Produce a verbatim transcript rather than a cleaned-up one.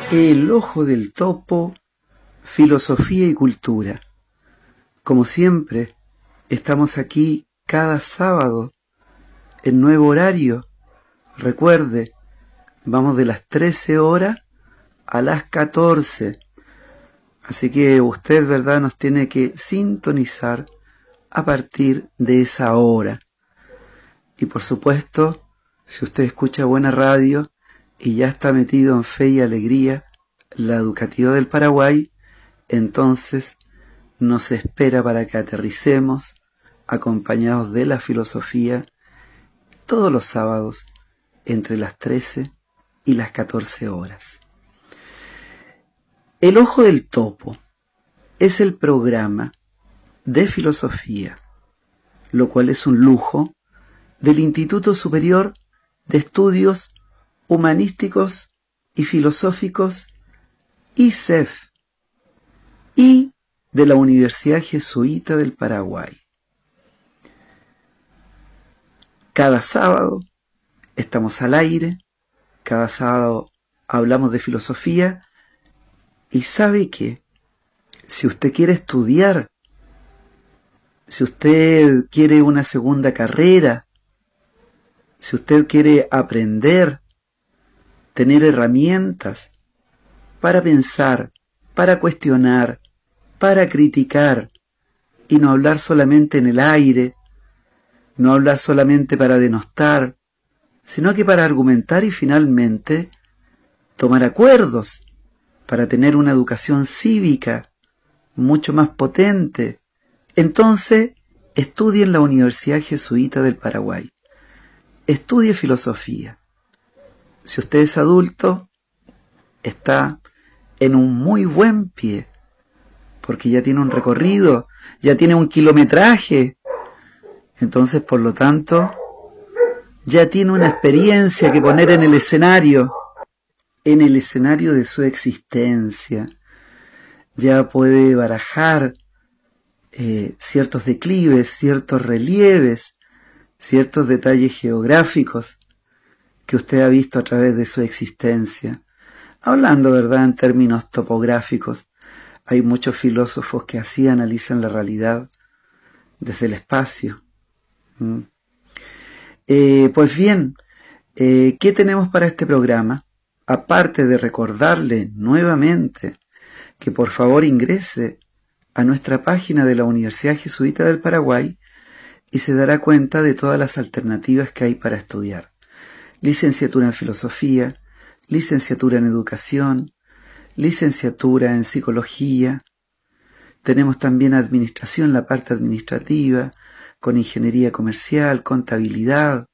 El ojo del topo, filosofía y cultura. Como siempre, estamos aquí cada sábado en nuevo horario. Recuerde, vamos de las trece horas a las catorce. Así que usted, ¿verdad?, nos tiene que sintonizar a partir de esa hora. Y por supuesto, si usted escucha buena radio y ya está metido en Fe y Alegría, la educativa del Paraguay, entonces nos espera para que aterricemos acompañados de la filosofía todos los sábados entre las trece y las catorce horas. El Ojo del Topo es el programa de filosofía, lo cual es un lujo del Instituto Superior de Estudios Humanísticos y Filosóficos, I S E F, y de la Universidad Jesuita del Paraguay. Cada sábado estamos al aire, cada sábado hablamos de filosofía, y sabe que si usted quiere estudiar, si usted quiere una segunda carrera, si usted quiere aprender, tener herramientas para pensar, para cuestionar, para criticar, y no hablar solamente en el aire, no hablar solamente para denostar, sino que para argumentar y finalmente tomar acuerdos, para tener una educación cívica mucho más potente, entonces estudie en la Universidad Jesuita del Paraguay. Estudie filosofía. Si usted es adulto, está en un muy buen pie, porque ya tiene un recorrido, ya tiene un kilometraje. Entonces, por lo tanto, ya tiene una experiencia que poner en el escenario, en el escenario de su existencia. Ya puede barajar eh, ciertos declives, ciertos relieves, ciertos detalles geográficos que usted ha visto a través de su existencia. Hablando, ¿verdad?, en términos topográficos, hay muchos filósofos que así analizan la realidad desde el espacio. ¿Mm? Eh, pues bien, eh, ¿qué tenemos para este programa? Aparte de recordarle nuevamente que por favor ingrese a nuestra página de la Universidad Jesuita del Paraguay y se dará cuenta de todas las alternativas que hay para estudiar. Licenciatura en Filosofía, licenciatura en Educación, licenciatura en Psicología. Tenemos también Administración, la parte administrativa, con Ingeniería Comercial, Contabilidad,